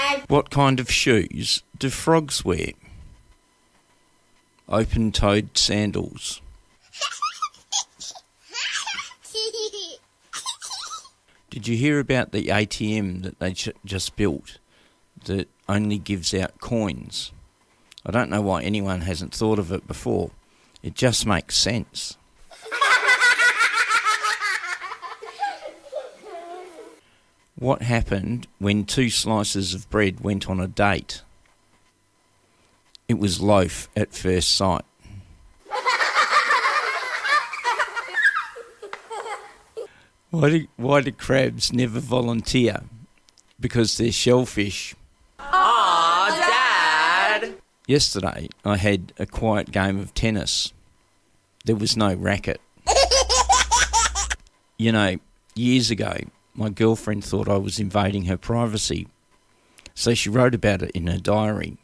What kind of shoes do frogs wear? Open-toed sandals. Did you hear about the ATM that they just built that only gives out coins? I don't know why anyone hasn't thought of it before. It just makes sense. What happened when 2 slices of bread went on a date? It was loaf at first sight. Why do crabs never volunteer? Because they're shellfish. Aw, Dad! Yesterday, I had a quiet game of tennis. There was no racket. You know, years ago, my girlfriend thought I was invading her privacy, so she wrote about it in her diary.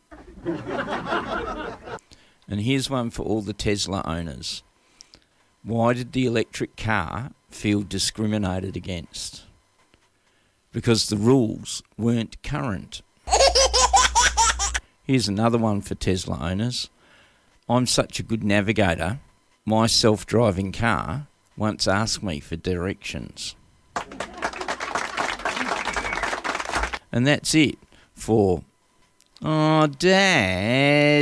And here's one for all the Tesla owners. Why did the electric car feel discriminated against? Because the rules weren't current. Here's another one for Tesla owners. I'm such a good navigator, my self-driving car once asked me for directions. And that's it for Aw, Dad.